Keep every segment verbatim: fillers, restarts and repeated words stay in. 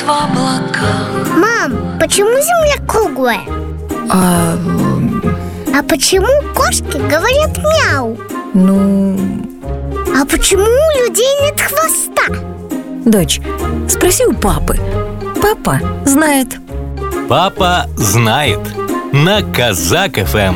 в облаках. Мам, почему Земля круглая? А, А почему кошки говорят мяу? ну, А почему у людей нет хвоста? дочь, спроси у папы. Папа знает. Папа знает. На Казак эф эм.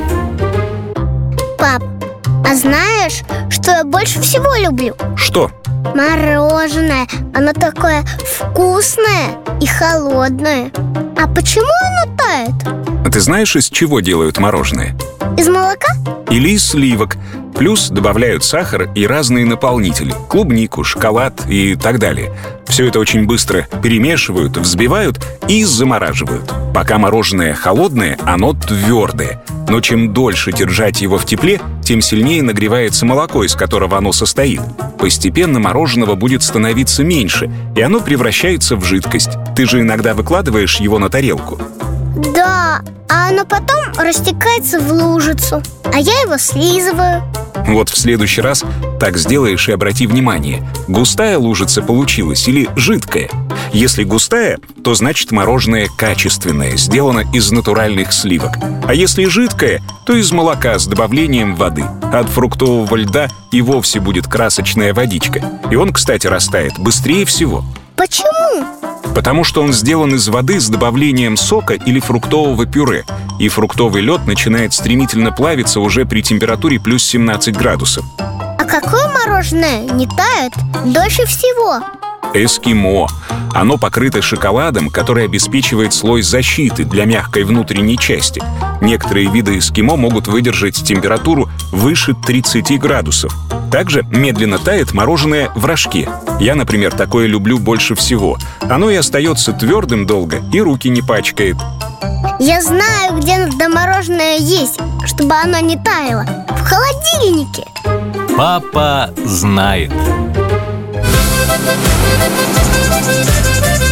Пап, а знаешь, что я больше всего люблю? Что? Мороженое. Оно такое вкусное и холодное. А почему оно тает? А ты знаешь, из чего делают мороженое? Из молока? Или из сливок. Плюс добавляют сахар и разные наполнители. Клубнику, шоколад и так далее. Все это очень быстро перемешивают, взбивают и замораживают. Пока мороженое холодное, оно твердое. Но чем дольше держать его в тепле, тем сильнее нагревается молоко, из которого оно состоит. Постепенно мороженого будет становиться меньше, и оно превращается в жидкость. Ты же иногда выкладываешь его на тарелку. Да, а оно потом растекается в лужицу, а я его слизываю. Вот в следующий раз так сделаешь и обрати внимание, густая лужица получилась или жидкая. Если густая, то значит мороженое качественное, сделано из натуральных сливок. А если жидкое, то из молока с добавлением воды. От фруктового льда и вовсе будет красочная водичка. И он, кстати, растает быстрее всего. Почему? Потому что он сделан из воды с добавлением сока или фруктового пюре. И фруктовый лед начинает стремительно плавиться уже при температуре плюс семнадцать градусов. А какое мороженое не тает дольше всего? Эскимо. Оно покрыто шоколадом, который обеспечивает слой защиты для мягкой внутренней части. Некоторые виды эскимо могут выдержать температуру выше тридцати градусов. Также медленно тает мороженое в рожке. Я, например, такое люблю больше всего. Оно и остается твердым долго, и руки не пачкает. Я знаю, где надо мороженое есть, чтобы оно не таяло. В холодильнике. Папа знает.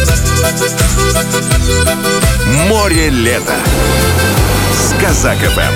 Море лета с Казак эф эм.